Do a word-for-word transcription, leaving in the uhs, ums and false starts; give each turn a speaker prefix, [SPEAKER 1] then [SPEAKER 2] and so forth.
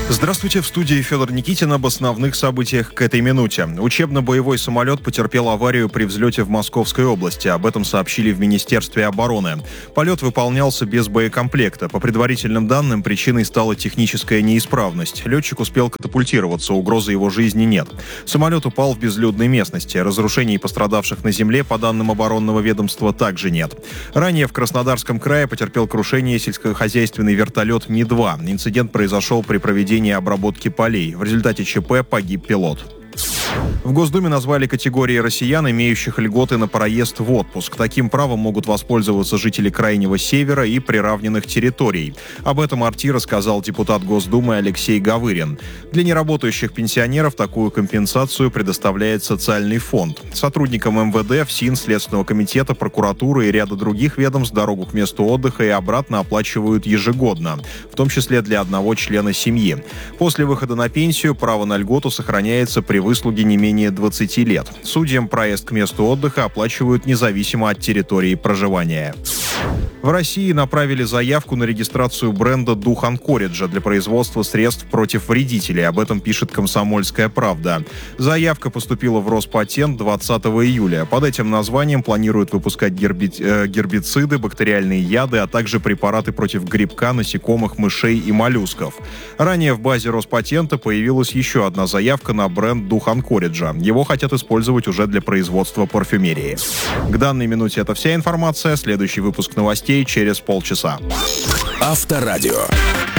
[SPEAKER 1] Здравствуйте, в студии Федор Никитин об основных событиях к этой минуте. Учебно-боевой самолет потерпел аварию при взлете в Московской области. Об этом сообщили в Министерстве обороны. Полет выполнялся без боекомплекта. По предварительным данным, причиной стала техническая неисправность. Летчик успел катапультироваться, угрозы его жизни нет. Самолет упал в безлюдной местности. Разрушений и пострадавших на земле, по данным оборонного ведомства, также нет. Ранее в Краснодарском крае потерпел крушение сельскохозяйственный вертолет Ми два. Инцидент произошел при проведении обработки полей. В результате ЧП погиб пилот. В Госдуме назвали категории россиян, имеющих льготы на проезд в отпуск. Таким правом могут воспользоваться жители Крайнего Севера и приравненных территорий. Об этом РТ рассказал депутат Госдумы Алексей Гавырин. Для неработающих пенсионеров такую компенсацию предоставляет социальный фонд. Сотрудникам эм вэ дэ, ФСИН, Следственного комитета, прокуратуры и ряда других ведомств дорогу к месту отдыха и обратно оплачивают ежегодно, в том числе для одного члена семьи. После выхода на пенсию право на льготу сохраняется при выслуге не менее двадцати лет. Судьям проезд к месту отдыха оплачивают независимо от территории проживания. В России направили заявку на регистрацию бренда «Дух Анкориджа» для производства средств против вредителей. Об этом пишет «Комсомольская правда». Заявка поступила в Роспатент двадцатого июля. Под этим названием планируют выпускать герби... э, гербициды, бактериальные яды, а также препараты против грибка, насекомых, мышей и моллюсков. Ранее в базе Роспатента появилась еще одна заявка на бренд «Дух Анкориджа». Его хотят использовать уже для производства парфюмерии. К данной минуте это вся информация. Следующий выпуск новостей через полчаса.
[SPEAKER 2] Авторадио.